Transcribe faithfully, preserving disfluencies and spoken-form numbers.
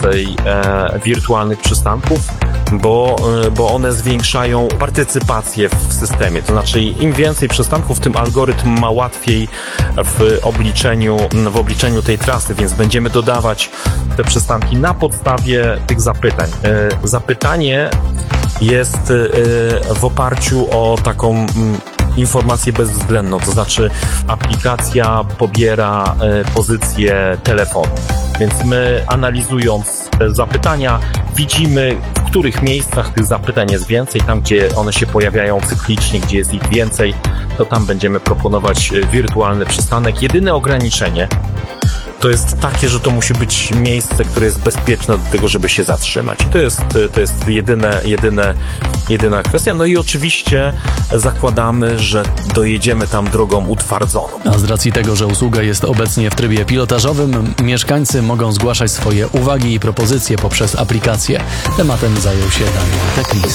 więcej e, wirtualnych przystanków, bo, e, bo one zwiększają partycypację w systemie. To znaczy im więcej przystanków, tym algorytm ma łatwiej w obliczeniu, w obliczeniu tej trasy, więc będziemy dodawać te przystanki na podstawie tych zapytań. E, zapytanie jest e, w oparciu o taką m, informację bezwzględną, to znaczy aplikacja pobiera e, pozycję telefonu. Więc my, analizując te zapytania, widzimy, w których miejscach tych zapytań jest więcej. Tam, gdzie one się pojawiają cyklicznie, gdzie jest ich więcej, to tam będziemy proponować wirtualny przystanek. Jedyne ograniczenie to jest takie, że to musi być miejsce, które jest bezpieczne do tego, żeby się zatrzymać. To jest, to jest jedyne, jedyne, jedyna kwestia. No i oczywiście zakładamy, że dojedziemy tam drogą utwardzoną. A z racji tego, że usługa jest obecnie w trybie pilotażowym, mieszkańcy mogą zgłaszać swoje uwagi i propozycje poprzez aplikację. Tematem zajął się Daniel Teklis.